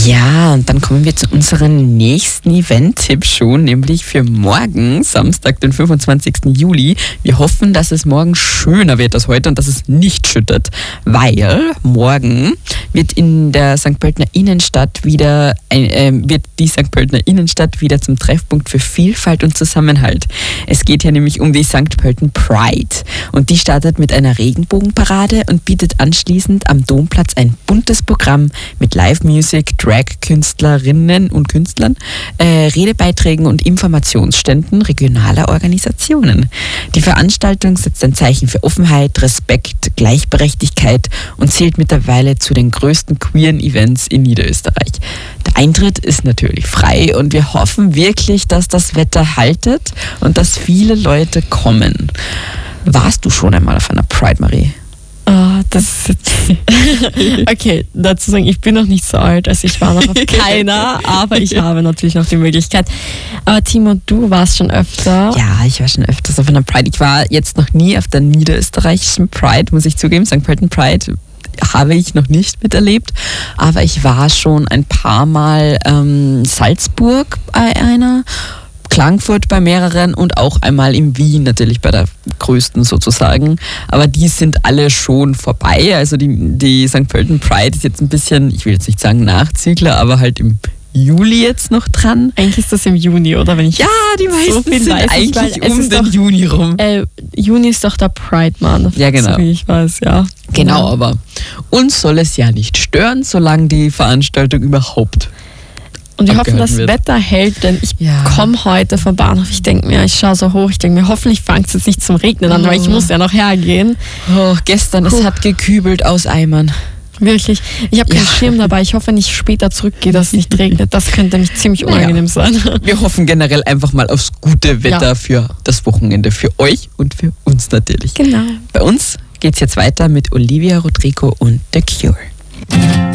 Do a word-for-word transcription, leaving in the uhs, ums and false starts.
Ja, und dann kommen wir zu unserem nächsten Event-Tipp schon, nämlich für morgen, Samstag, den fünfundzwanzigsten Juli. Wir hoffen, dass es morgen schöner wird als heute und dass es nicht schüttet, weil morgen wird in der Sankt Pöltener Innenstadt wieder, äh, wird die Sankt Pöltener Innenstadt wieder zum Treffpunkt für Vielfalt und Zusammenhalt. Es geht hier nämlich um die Sankt Pölten Pride und die startet mit einer Regenbogenparade und bietet anschließend am Domplatz ein buntes Programm mit Live-Music, Drag-Künstlerinnen und Künstlern, äh, Redebeiträgen und Informationsständen regionaler Organisationen. Die Veranstaltung setzt ein Zeichen für Offenheit, Respekt, Gleichberechtigkeit und zählt mittlerweile zu den größten queeren Events in Niederösterreich. Der Eintritt ist natürlich frei und wir hoffen wirklich, dass das Wetter haltet und dass viele Leute kommen. Warst du schon einmal auf einer Pride, Marie? Oh, das ist jetzt okay, dazu sagen, ich bin noch nicht so alt, also ich war noch auf keiner, aber ich habe natürlich noch die Möglichkeit. Aber Timo, du warst schon öfter. Ja, ich war schon öfters auf einer Pride. Ich war jetzt noch nie auf der niederösterreichischen Pride, muss ich zugeben. Sankt Pölten Pride habe ich noch nicht miterlebt, aber ich war schon ein paar Mal ähm, Salzburg bei einer, Klagenfurt bei mehreren und auch einmal in Wien natürlich bei der größten sozusagen. Aber die sind alle schon vorbei. Also die, die Sankt Pölten Pride ist jetzt ein bisschen, ich will jetzt nicht sagen Nachzügler, aber halt im Juli jetzt noch dran. Eigentlich ist das im Juni, oder? Wenn ich ja, die meisten so sind weiß, eigentlich um den doch, Juni rum. Äh, Juni ist doch der Pride Month. Ja, genau. So wie ich weiß, ja. Genau, ja. Aber uns soll es ja nicht stören, solange die Veranstaltung überhaupt und wir hoffen, das wird. Wetter hält, denn ich ja. komme heute vom Bahnhof. Ich denke mir, ich schaue so hoch, ich denke mir, hoffentlich fängt es jetzt nicht zum Regnen an, oh. weil ich muss ja noch hergehen. Oh, gestern, Puh. Es hat gekübelt aus Eimern. Wirklich. Ich habe keinen ja. Schirm dabei. Ich hoffe, wenn ich später zurückgehe, dass es nicht regnet. Das könnte nämlich ziemlich unangenehm naja. sein. Wir hoffen generell einfach mal aufs gute Wetter ja. für das Wochenende. Für euch und für uns natürlich. Genau. Bei uns geht es jetzt weiter mit Olivia Rodrigo und The Cure.